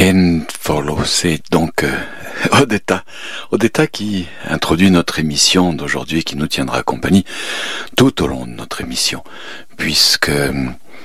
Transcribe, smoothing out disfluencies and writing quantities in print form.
Follow, c'est donc Odetta qui introduit notre émission d'aujourd'hui, qui nous tiendra compagnie tout au long de notre émission, puisque